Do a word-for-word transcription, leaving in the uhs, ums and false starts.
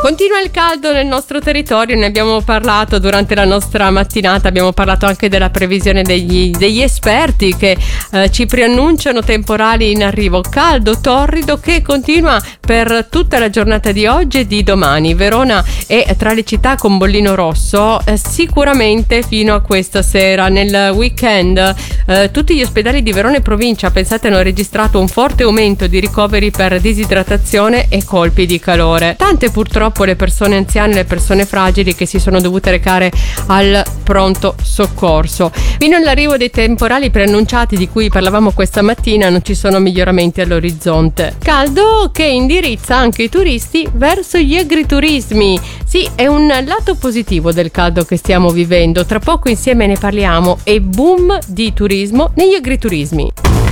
Continua il caldo nel nostro territorio, ne abbiamo parlato durante la nostra mattinata, abbiamo parlato anche della previsione degli, degli esperti che eh, ci preannunciano temporali in arrivo. Caldo torrido che continua per tutta la giornata di oggi e di domani. Verona è tra le città con bollino rosso eh, sicuramente fino a questa sera. Nel weekend eh, tutti gli ospedali di Verona e provincia, pensate, hanno registrato un forte aumento di ricoveri per disidratazione e colpi di calore. Tante purtroppo le persone anziane, le persone fragili che si sono dovute recare al pronto soccorso. Fino all'arrivo dei temporali preannunciati di cui parlavamo questa mattina non ci sono miglioramenti all'orizzonte. Caldo che indirizza anche i turisti verso gli agriturismi. Sì, è un lato positivo del caldo che stiamo vivendo. Tra poco insieme ne parliamo. E boom di turismo negli agriturismi.